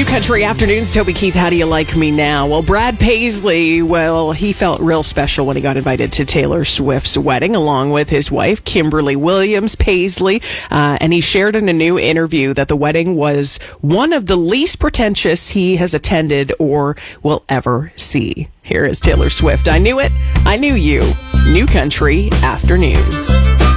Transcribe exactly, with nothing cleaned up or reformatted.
Country Afternoons, Toby Keith, how do you like me now? Well, Brad Paisley, well, he felt real special when he got invited to Taylor Swift's wedding along with his wife, Kimberly Williams Paisley. Uh, and he shared in a new interview that the wedding was one of the least pretentious he has attended or will ever see. Here is Taylor Swift. I knew it. I knew you. New Country Afternoons.